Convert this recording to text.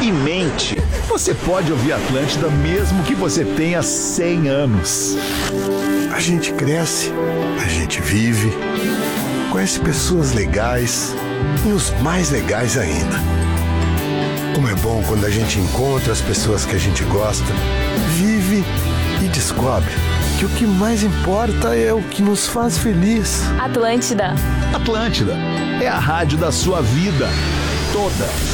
e mente. Você pode ouvir Atlântida mesmo que você tenha 100 anos. A gente cresce, a gente vive, conhece pessoas legais e os mais legais ainda. Como é bom quando a gente encontra as pessoas que a gente gosta, vive e descobre que o que mais importa é o que nos faz feliz. Atlântida. Atlântida é a rádio da sua vida toda.